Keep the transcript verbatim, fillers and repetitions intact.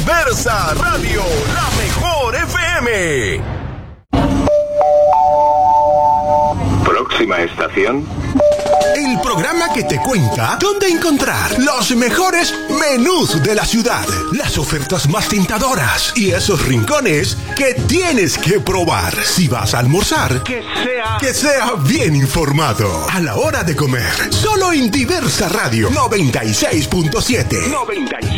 Diversa Radio, la mejor F M. Próxima estación. El programa que te cuenta dónde encontrar los mejores menús de la ciudad, las ofertas más tentadoras y esos rincones que tienes que probar. Si vas a almorzar, que sea, que sea bien informado a la hora de comer. Solo en Diversa Radio noventa y seis punto siete.